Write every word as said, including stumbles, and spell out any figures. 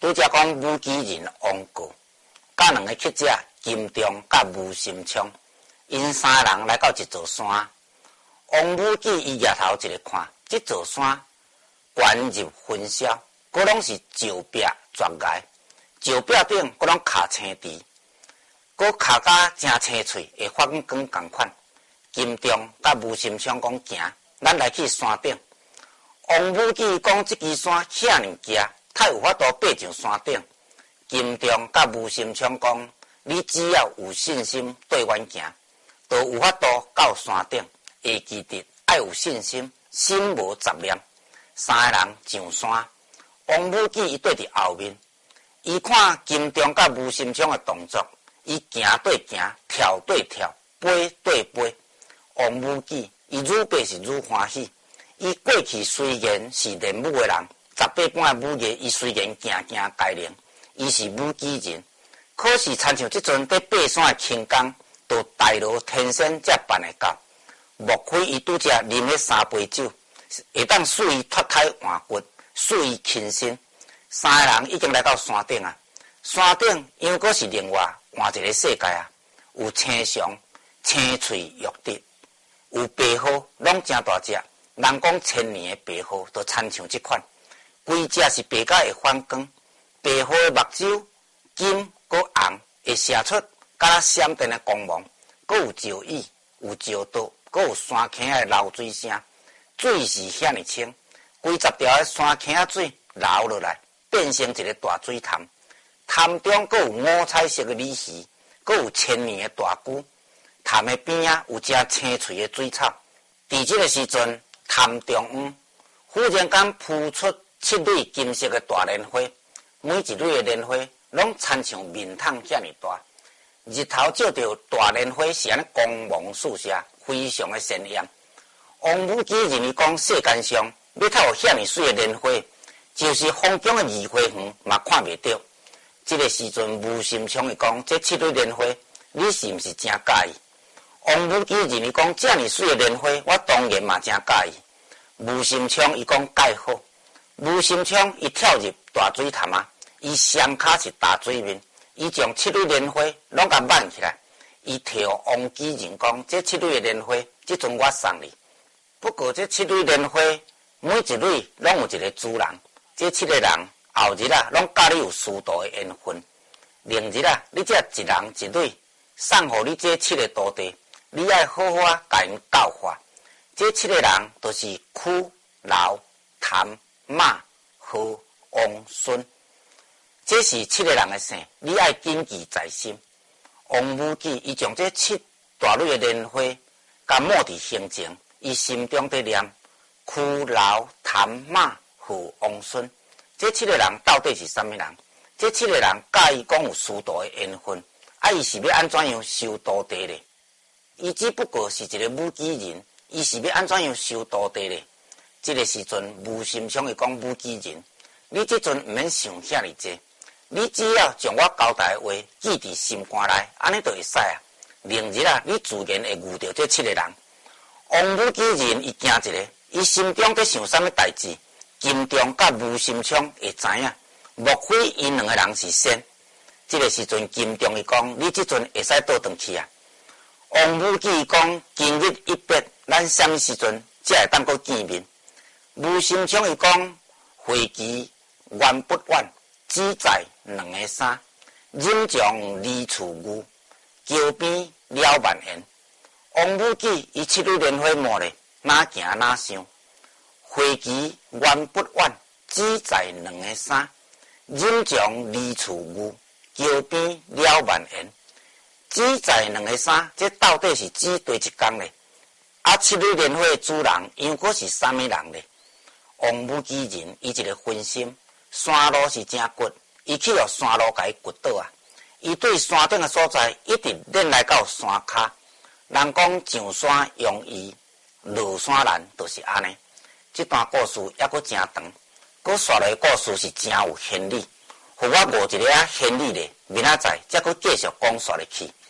拄则讲武基人王过，甲两个乞者金钟甲吴心昌，因三个人来到一座山。王武基伊举头一个看，这座山悬入云霄，佫拢是石壁绝崖，石壁顶佫拢卡青池，佫卡甲真青翠，会发光共款。金钟甲吴心昌讲行，咱来去山顶。王武基讲这支山遐尼高，太有法度爬上山顶。金钟甲吴心昌讲，你只要有信心对阮行，就有法度到山顶。会记得爱有信心，心无杂念。三个人上山，王武基伊对伫后面，伊看金钟甲吴心昌的动作，伊行对行，跳对跳，飞对飞。王武基伊愈爬是愈欢喜。伊过去虽然是练武的人，十八般的武艺，伊虽然行行改良，伊是武基人，可是参像即阵在爬山的轻功，都大罗天生才办会到。莫非伊拄则啉迄三杯酒，会当使伊脱胎换骨，使伊轻身。三个人已经来到山顶啊！山顶又阁是另外换一个世界啊！有青松、青翠玉竹，有白蒿，拢真大只。人讲千年的白蒿，都参像即款，规只是白甲会反光，白蒿的目睭金搁红，会射出甲闪电的光芒，搁有石椅，有石刀。阁有山坑的流水声，水是遐尼清，规十条的山坑仔水流落来，变成一个大水潭。潭中阁有五彩色的鲤鱼，阁有千年的大龟。潭的边仔有只青翠的水草。伫这个时阵，潭中央忽然间扑出七蕊金色的大莲花，每一蕊的莲花拢参像面桶遐尼大。日头照着大莲花是安尼光芒四射。非常的鲜艳。王武基认为讲，世间上要透有遐尼水的莲花，就是风中的二花园嘛看袂到。这个时阵，吴心昌伊讲，这七蕊莲花，你是毋是真介意？王武基认为讲，遮尼水的莲花，我当然嘛真介意。吴心昌伊讲介好。吴心昌伊跳入大水潭啊，伊双脚是大水面，伊将七蕊莲花拢甲挽起来。伊替王基人讲，这七蕊的莲花，即阵我送你。不过这七蕊莲花，每一蕊拢有一个主人。这七个人后日啊，拢甲你有师徒的缘分。明日啊，你这一人一蕊，送互你这七个徒弟，你爱好好啊，甲因教化。这七个人都是屈、劳、谭、马、何、王、孙。这是七个人的姓，你爱谨记在心。王武基伊将这七大蕊的莲花，甲抹伫心情，伊心中在念：屈、劳、谭、马、何、王、孙。这七个人到底是啥物人？这七个人介意讲有师徒的缘分，啊，伊是要安怎样收徒弟咧？伊只不过是一个武基人，伊是要安怎样收徒弟咧？这个时阵，吴心昌伊讲武基人，你这阵毋免想遐尼济。你只要将我交代的话记伫心肝内，安尼就会使啊。明日啊，你自然会遇到这七个人。王武基人伊惊一个，伊心中在想啥物代志？金钟甲吴心昌会知影，莫非因两个人是仙？这个时阵，金钟伊讲，你这阵会使倒转去啊。王武基讲，今日一别，咱啥物时阵才会当阁见面？吴心昌伊讲，会期远不远。只在两个山，忍将离处牛，桥边了万言。王武基伊七蕊莲花摸咧，哪行哪想。花期远不远，只在两个山，忍将离处牛，桥边了万言。只在两个山，这到底是指对一工咧？啊，七蕊莲花的主人又果是啥物人咧？王武基人伊一个分心。山路是真骨，伊去互山路甲伊骨倒啊！伊对山顶的所在一直练来到山骹。人讲上山容易，落山难，就是安尼。这段故事还阁真长，阁续来故事是真有掀理，互我无一个啊掀理咧，明仔载才阁继续讲续入去。